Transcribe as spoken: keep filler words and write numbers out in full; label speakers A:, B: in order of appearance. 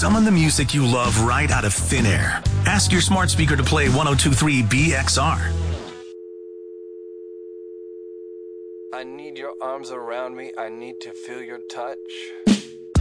A: Summon the music you love right out of thin air. Ask your smart speaker to play ten twenty-three B X R.
B: I need your arms around me. I need to feel your touch.